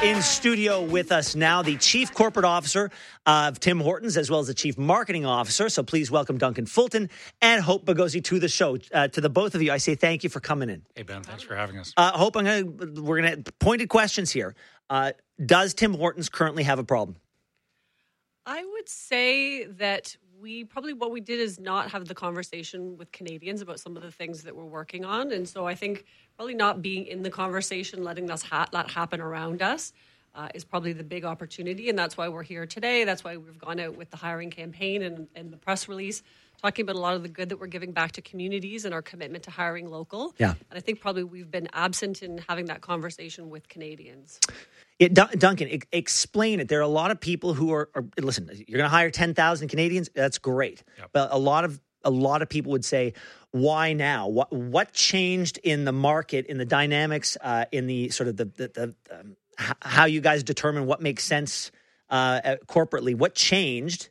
In studio with us now, the Chief Corporate Officer of Tim Hortons, as well as the Chief Marketing Officer. So please welcome Duncan Fulton and Hope Bagosi to the show. To the both of you, I say thank you for coming in. Hey, Ben, thanks for having us. Hope, we're going to pointed questions here. Does Tim Hortons currently have a problem? I would say that what we did is not have the conversation with Canadians about some of the things that we're working on. And so I think probably not being in the conversation, letting that happen around us is probably the big opportunity. And that's why we're here today. That's why we've gone out with the hiring campaign and the press release, talking about a lot of the good that we're giving back to communities and our commitment to hiring local. Yeah. And I think probably we've been absent in having that conversation with Canadians. Yeah, Duncan, explain it. There are a lot of people who are listen, you're going to hire 10,000 Canadians. That's great. Yep. But a lot of people would say, why now? What changed in the market, in the dynamics, in the sort of the how you guys determine what makes sense corporately? What changed